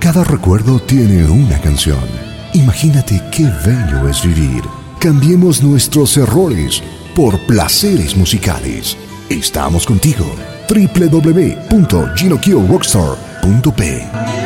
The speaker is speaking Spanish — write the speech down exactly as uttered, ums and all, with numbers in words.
Cada recuerdo tiene una canción. Imagínate qué bello es vivir. Cambiemos nuestros errores por placeres musicales. Estamos contigo. doble u doble u doble u punto gino kio rockstar punto pe